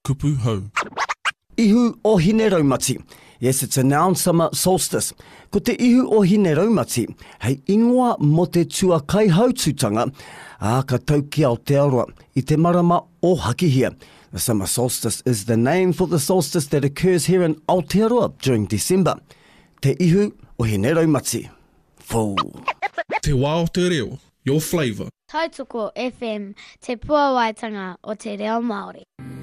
kupu hau. Ihu o hine raumati. Yes, it's a noun summer solstice. Ko te ihu o hine raumati, hei ingoa mo te tua kai haututanga, ka tau ki Aotearoa I te marama o Hakihia. The summer solstice is the name for the solstice that occurs here in Aotearoa during December. Te ihu o hine raumati. Fou. Te wā o te reo, your flavour. Tautoko FM, te puawaitanga o te reo Māori.